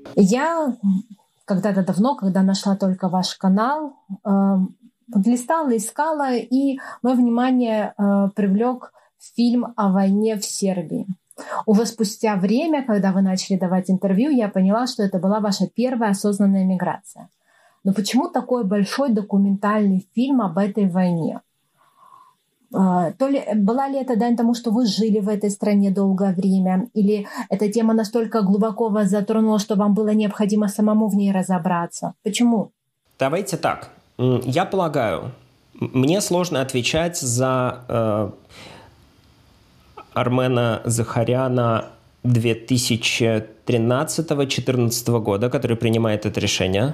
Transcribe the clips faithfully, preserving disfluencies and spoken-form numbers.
Я когда-то давно, когда нашла только ваш канал, э, вот листала, искала, и мое внимание э, привлек фильм о войне в Сербии. Уже спустя время, когда вы начали давать интервью, я поняла, что это была ваша первая осознанная миграция. Но почему такой большой документальный фильм об этой войне? А, То ли была ли это дань тому, что вы жили в этой стране долгое время, или эта тема настолько глубоко вас затронула, что вам было необходимо самому в ней разобраться? Почему? Давайте так. М, Я полагаю, м- мне сложно отвечать за э, Армена Захаряна две тысячи тринадцатого-четырнадцатого года, который принимает это решение.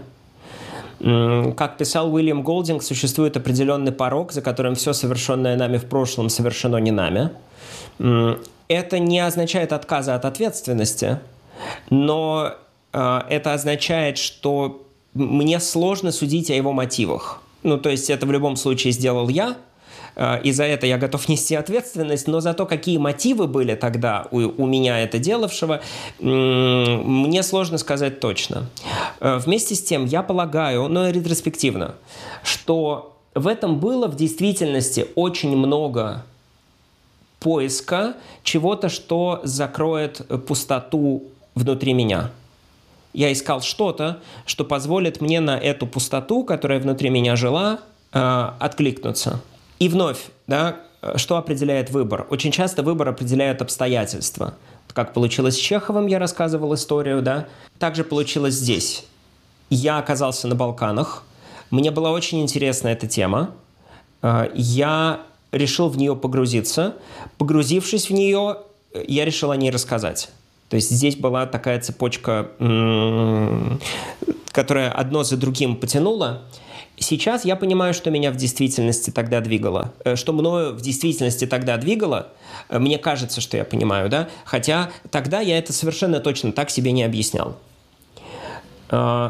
М, Как писал Уильям Голдинг, существует определенный порог, за которым все совершенное нами в прошлом совершено не нами. М, Это не означает отказа от ответственности, но э, это означает, что мне сложно судить о его мотивах. Ну, то есть это в любом случае сделал я, э, и за это я готов нести ответственность, но за то, какие мотивы были тогда у, у меня это делавшего, м, мне сложно сказать точно. Э, Вместе с тем, я полагаю, но ретроспективно, что в этом было в действительности очень много поиска чего-то, что закроет пустоту внутри меня. Я искал что-то, что позволит мне на эту пустоту, которая внутри меня жила, э, откликнуться. И вновь, да, что определяет выбор? Очень часто выбор определяет обстоятельства. Как получилось с Чеховым, я рассказывал историю, да. Также получилось здесь. Я оказался на Балканах. Мне была очень интересна эта тема. Э, Я решил в нее погрузиться. Погрузившись в нее, я решил о ней рассказать. То есть здесь была такая цепочка, м, которая одно за другим потянула. Сейчас я понимаю, что меня в действительности тогда двигало. Э, Что мною в действительности тогда двигало, э, мне кажется, что я понимаю, да? Хотя тогда я это совершенно точно так себе не объяснял. Э,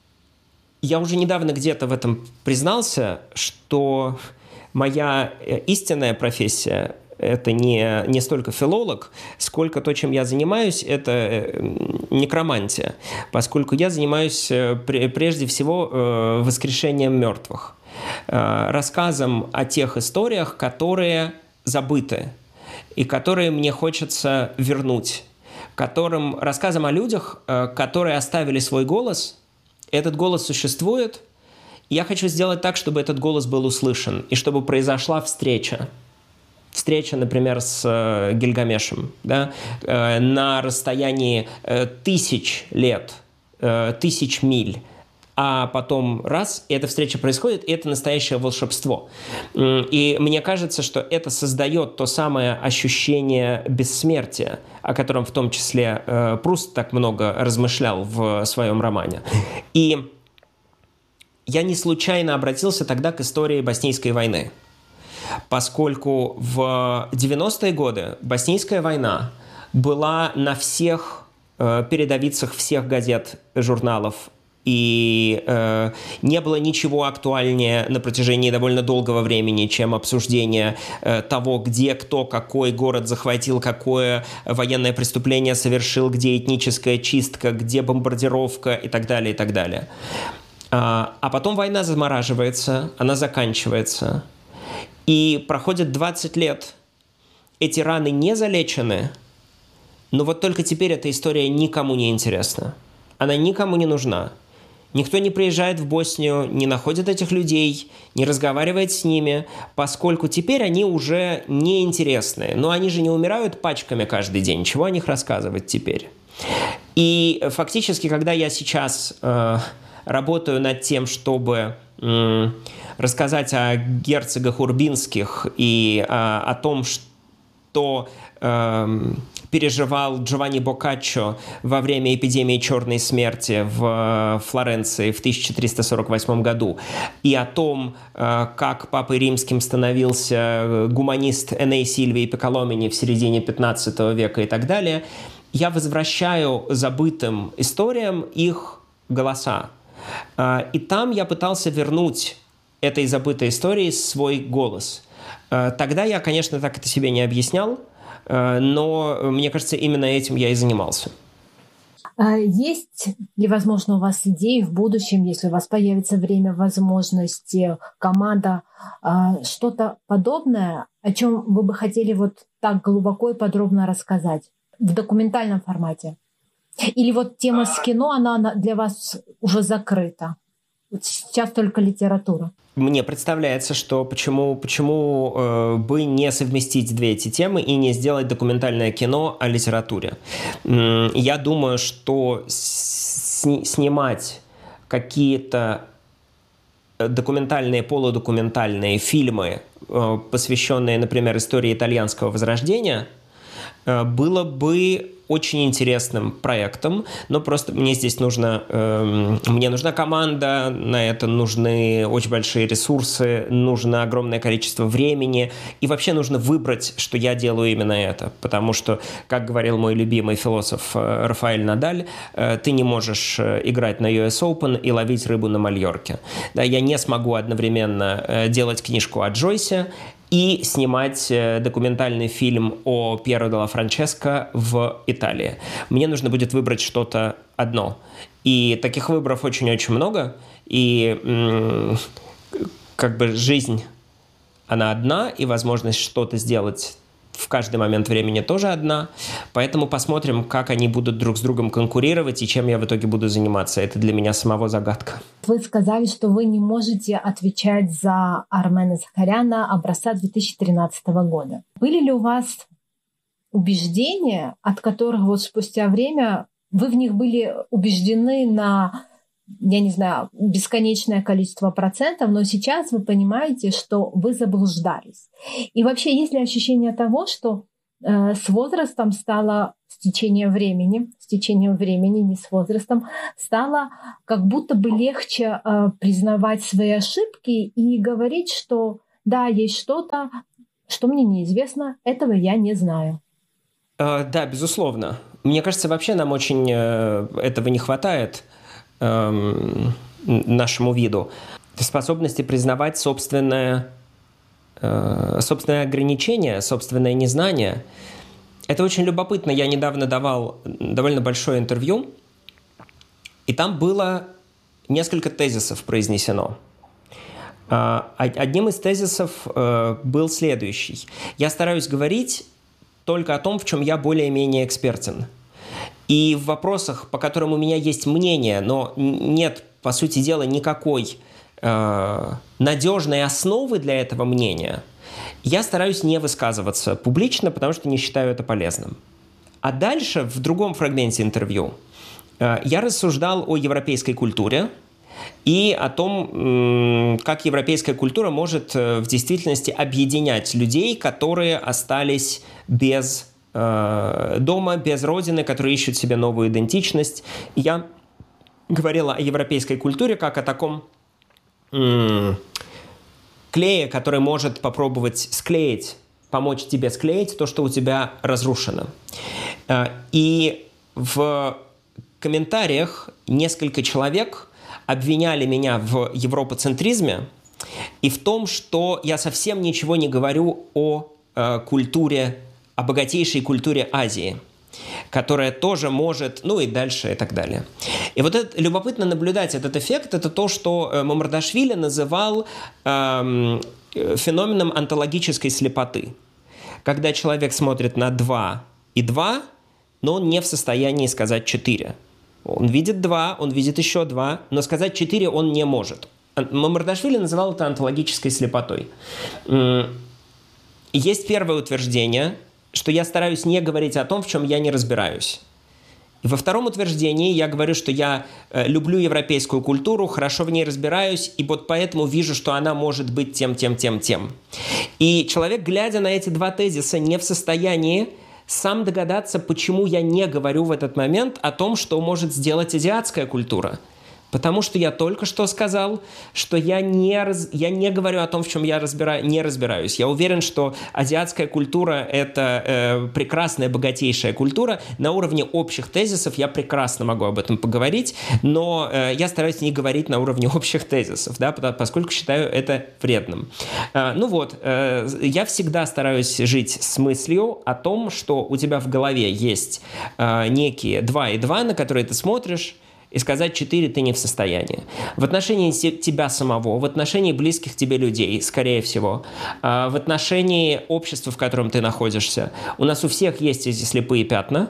Я уже недавно где-то в этом признался, что моя э, истинная профессия – это не, не столько филолог, сколько то, чем я занимаюсь, это э, некромантия, поскольку я занимаюсь э, пре- прежде всего э, воскрешением мертвых, э, рассказом о тех историях, которые забыты и которые мне хочется вернуть, которым, рассказом о людях, э, которые оставили свой голос. Этот голос существует. Я хочу сделать так, чтобы этот голос был услышан, и чтобы произошла встреча. Встреча, например, с э, Гильгамешем, да, э, на расстоянии э, тысяч лет, э, тысяч миль. А потом раз, и эта встреча происходит, и это настоящее волшебство. М, И мне кажется, что это создает то самое ощущение бессмертия, о котором в том числе э, Пруст так много размышлял в своем романе. И я не случайно обратился тогда к истории Боснийской войны, поскольку в девяностые годы Боснийская война была на всех э, передовицах всех газет, журналов, и э, не было ничего актуальнее на протяжении довольно долгого времени, чем обсуждение э, того, где кто, какой город захватил, какое военное преступление совершил, где этническая чистка, где бомбардировка и так далее, и так далее. А, а потом война замораживается, она заканчивается. И проходит двадцать лет. Эти раны не залечены, но вот только теперь эта история никому не интересна. Она никому не нужна. Никто не приезжает в Боснию, не находит этих людей, не разговаривает с ними, поскольку теперь они уже неинтересны. Но они же не умирают пачками каждый день. Чего о них рассказывать теперь? И фактически, когда я сейчас э, работаю над тем, чтобы э, рассказать о герцогах Урбинских и э, о том, что э, переживал Джованни Боккаччо во время эпидемии черной смерти в Флоренции в тысяча триста сорок восьмом году, и о том, э, как папой римским становился гуманист Эней Сильвий Пикколомини в середине пятнадцатого века и так далее, я возвращаю забытым историям их голоса. И там я пытался вернуть этой забытой истории свой голос. Тогда я, конечно, так это себе не объяснял, но мне кажется, именно этим я и занимался. Есть ли, возможно, у вас идеи в будущем, если у вас появится время, возможности, команда, что-то подобное, о чем вы бы хотели вот так глубоко и подробно рассказать в документальном формате? Или вот тема с кино, она для вас уже закрыта? Вот сейчас только литература. Мне представляется, что почему, почему э, бы не совместить две эти темы и не сделать документальное кино о литературе. М- я думаю, что с- снимать какие-то документальные, полудокументальные фильмы, э, посвященные, например, истории итальянского возрождения, э, было бы очень интересным проектом, но просто мне здесь нужно, э, мне нужна команда, на это нужны очень большие ресурсы, нужно огромное количество времени, и вообще нужно выбрать, что я делаю именно это, потому что, как говорил мой любимый философ э, Рафаэль Надаль, э, ты не можешь играть на ю эс Open и ловить рыбу на Мальорке. Да, я не смогу одновременно э, делать книжку о Джойсе и снимать документальный фильм о Пьеро де ла Франческо в Италии. Мне нужно будет выбрать что-то одно. И таких выборов очень-очень много. И м- как бы жизнь, она одна, и возможность что-то сделать в каждый момент времени тоже одна. Поэтому посмотрим, как они будут друг с другом конкурировать и чем я в итоге буду заниматься. Это для меня самого загадка. Вы сказали, что вы не можете отвечать за Армена Захаряна образца две тысячи тринадцатого года. Были ли у вас убеждения, от которых вот спустя время вы в них были убеждены на, я не знаю, бесконечное количество процентов, но сейчас вы понимаете, что вы заблуждались? И вообще, есть ли ощущение того, что э, с возрастом стало, с течением времени, с течением времени, не с возрастом, стало как будто бы легче э, признавать свои ошибки и говорить, что да, есть что-то, что мне неизвестно, этого я не знаю? Э, да, безусловно. Мне кажется, вообще нам очень э, этого не хватает, нашему виду, способности признавать собственное, э, собственное ограничение, собственное незнание. Это очень любопытно. Я недавно давал довольно большое интервью, и там было несколько тезисов произнесено. Одним из тезисов э, был следующий. Я стараюсь говорить только о том, в чем я более-менее экспертен. И в вопросах, по которым у меня есть мнение, но нет, по сути дела, никакой э, надежной основы для этого мнения, я стараюсь не высказываться публично, потому что не считаю это полезным. А дальше, в другом фрагменте интервью, э, я рассуждал о европейской культуре и о том, как европейская культура может в действительности объединять людей, которые остались без дома, без родины, которые ищут себе новую идентичность. Я говорила о европейской культуре как о таком м- клее, который может попробовать склеить, помочь тебе склеить то, что у тебя разрушено. И в комментариях несколько человек обвиняли меня в европоцентризме и в том, что я совсем ничего не говорю о э, культуре, о богатейшей культуре Азии, которая тоже может, ну и дальше и так далее. И вот это, любопытно наблюдать этот эффект, это то, что Мамардашвили называл э, феноменом онтологической слепоты. Когда человек смотрит на два и два, но он не в состоянии сказать четыре. Он видит два, он видит еще два, но сказать четыре он не может. Мамардашвили называл это онтологической слепотой. Есть первое утверждение, что я стараюсь не говорить о том, в чем я не разбираюсь. И во втором утверждении я говорю, что я люблю европейскую культуру, хорошо в ней разбираюсь, и вот поэтому вижу, что она может быть тем, тем, тем, тем. И человек, глядя на эти два тезиса, не в состоянии сам догадаться, почему я не говорю в этот момент о том, что может сделать азиатская культура. Потому что я только что сказал, что я не, раз, я не говорю о том, в чем я разбираю, не разбираюсь. Я уверен, что азиатская культура – это э, прекрасная, богатейшая культура. На уровне общих тезисов я прекрасно могу об этом поговорить, но э, я стараюсь не говорить на уровне общих тезисов, да, поскольку считаю это вредным. Э, ну вот, э, я всегда стараюсь жить с мыслью о том, что у тебя в голове есть э, некие два и два, на которые ты смотришь, и сказать четыре ты не в состоянии. В отношении тебя самого, в отношении близких тебе людей, скорее всего, в отношении общества, в котором ты находишься. У нас у всех есть эти слепые пятна,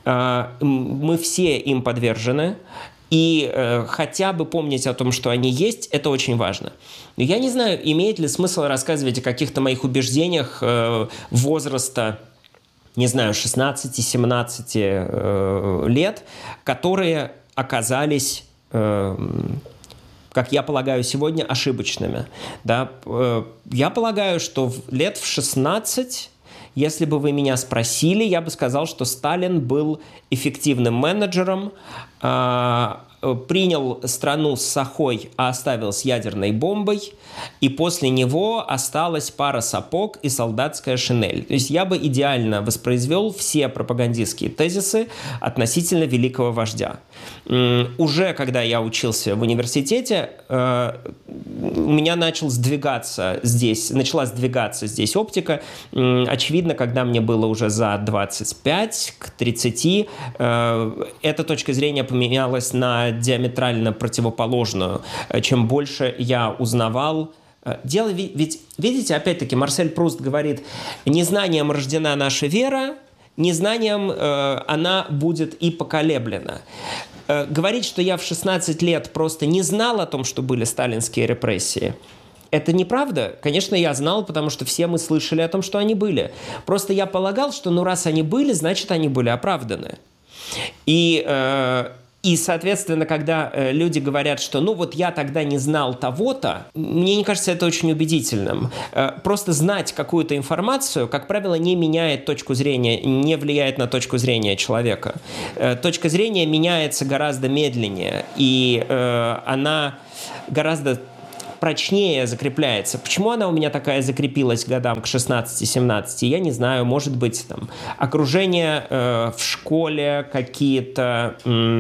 мы все им подвержены, и э, хотя бы помнить о том, что они есть, это очень важно. Но я не знаю, имеет ли смысл рассказывать о каких-то моих убеждениях э, возраста, не знаю, шестнадцати-семнадцати э, лет, которые оказались, э, как я полагаю сегодня, ошибочными. Да? Э, я полагаю, что в лет в шестнадцать, если бы вы меня спросили, я бы сказал, что Сталин был эффективным менеджером, э, принял страну с сахой, а оставил с ядерной бомбой, и после него осталась пара сапог и солдатская шинель. То есть я бы идеально воспроизвел все пропагандистские тезисы относительно великого вождя. Уже когда я учился в университете, у меня начал сдвигаться здесь, начала сдвигаться здесь оптика. Очевидно, когда мне было уже за двадцать пять к тридцати, эта точка зрения поменялась на диаметрально противоположную. Чем больше я узнавал. Дело ведь, видите, опять-таки, Марсель Пруст говорит, незнанием рождена наша вера, незнанием э, она будет и поколеблена. Э, говорить, что я в шестнадцать лет просто не знал о том, что были сталинские репрессии, это неправда. Конечно, я знал, потому что все мы слышали о том, что они были. Просто я полагал, что ну раз они были, значит, они были оправданы. И... Э, И, соответственно, когда э, люди говорят, что ну вот я тогда не знал того-то, мне не кажется это очень убедительным. Э, просто знать какую-то информацию, как правило, не меняет точку зрения, не влияет на точку зрения человека. Э, точка зрения меняется гораздо медленнее, и э, она гораздо прочнее закрепляется. Почему она у меня такая закрепилась годам к шестнадцати-семнадцати, я не знаю. Может быть, там, окружение э, в школе, какие-то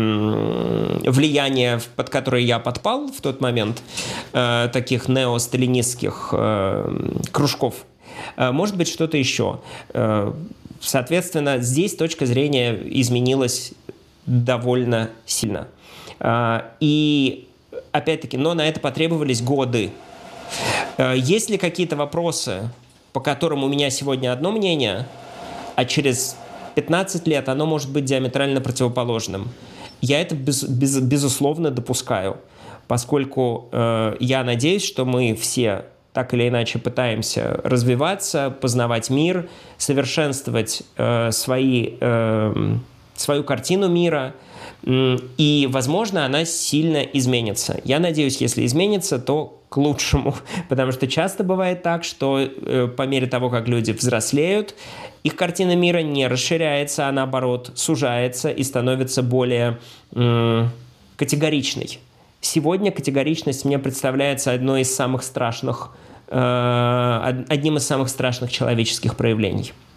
м- влияния, под которые я подпал в тот момент, э, таких неосталинистских э, кружков. Э, может быть, что-то еще. Э, соответственно, здесь точка зрения изменилась довольно сильно. Э, и опять-таки, но на это потребовались годы. Есть ли какие-то вопросы, по которым у меня сегодня одно мнение, а через пятнадцать лет оно может быть диаметрально противоположным? Я это без, без, безусловно допускаю, поскольку э, я надеюсь, что мы все так или иначе пытаемся развиваться, познавать мир, совершенствовать э, свои, э, свою картину мира, и, возможно, она сильно изменится. Я надеюсь, если изменится, то к лучшему, потому что часто бывает так, что э, по мере того, как люди взрослеют, их картина мира не расширяется, а наоборот сужается и становится более э, категоричной. Сегодня категоричность мне представляется одной из самых страшных, э, одним из самых страшных человеческих проявлений.